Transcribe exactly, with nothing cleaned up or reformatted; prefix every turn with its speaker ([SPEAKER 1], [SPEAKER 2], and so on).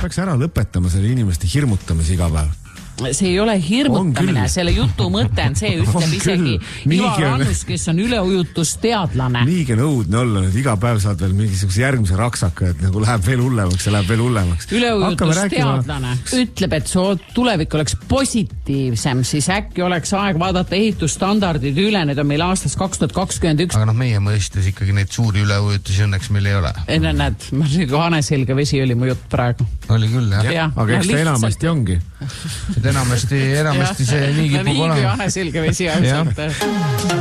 [SPEAKER 1] peaks ära lõpetama selle inimeste hirmutamise iga päev.
[SPEAKER 2] See ei ole hirmutamine, selle jutu mõte on see, ütleb isegi Ivar Annus, kes on üleujutusteadlane.
[SPEAKER 1] Niigi on õudne olla, et iga päev saad veel mingisuguse järgmise raksaka, et nagu läheb veel hullemaks ja läheb veel hullemaks.
[SPEAKER 2] Üleujutusteadlane ütleb, et su tulevik oleks positiivsem, siis äkki oleks aeg vaadata ehitusstandardid üle, need on meil aastast kaks tuhat kakskümmend üks.
[SPEAKER 3] Aga noh, meie mõistes ikkagi neid suuri üleujutusi õnneks meil ei ole.
[SPEAKER 2] Enne näed, ma nagu Haneselga vesi oli mu jutt praegu.
[SPEAKER 3] Oli küll, jah.
[SPEAKER 2] Ja,
[SPEAKER 1] aga eks ta enamasti ongi.
[SPEAKER 3] Enamasti, enamasti see nii kipub olema.
[SPEAKER 2] Nii kui Haneselga vesi.